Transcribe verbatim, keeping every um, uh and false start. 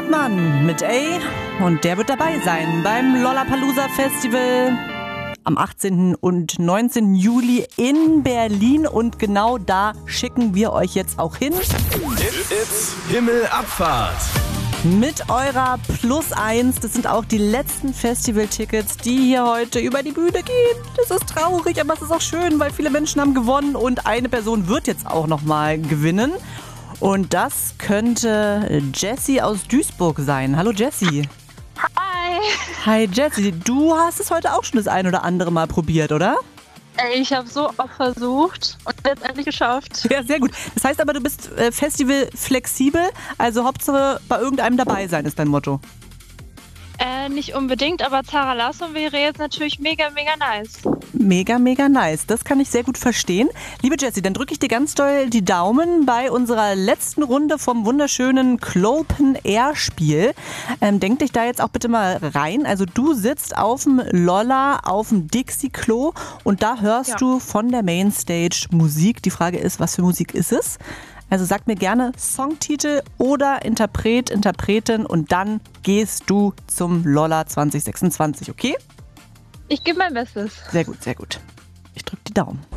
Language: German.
Hartmann mit A und der wird dabei sein beim Lollapalooza Festival am achtzehnten und neunzehnten Juli in Berlin und genau da schicken wir euch jetzt auch hin. It's Himmelabfahrt. Mit eurer Plus eins, das sind auch die letzten Festivaltickets, die hier heute über die Bühne gehen. Das ist traurig, aber es ist auch schön, weil viele Menschen haben gewonnen und eine Person wird jetzt auch nochmal gewinnen. Und das könnte Jessie aus Duisburg sein. Hallo Jessie. Hi. Hi Jessie, du hast es heute auch schon das ein oder andere Mal probiert, oder? Ey, ich habe so oft versucht und letztendlich geschafft. Ja, sehr gut. Das heißt aber, du bist äh, Festival flexibel, also Hauptsache bei irgendeinem dabei sein ist dein Motto. Äh, nicht unbedingt, aber Zara Larsson wäre jetzt natürlich mega, mega nice. Mega, mega nice. Das kann ich sehr gut verstehen. Liebe Jessie, dann drücke ich dir ganz doll die Daumen bei unserer letzten Runde vom wunderschönen Clopen Air Spiel. Ähm, denk dich da jetzt auch bitte mal rein. Also du sitzt auf dem Lolla, auf dem Dixie-Klo und da hörst Ja. du von der Mainstage Musik. Die Frage ist, was für Musik ist es? Also sag mir gerne Songtitel oder Interpret, Interpretin und dann gehst du zum Lolla zwanzig sechsundzwanzig, okay? Ich gebe mein Bestes. Sehr gut, sehr gut. Ich drücke die Daumen.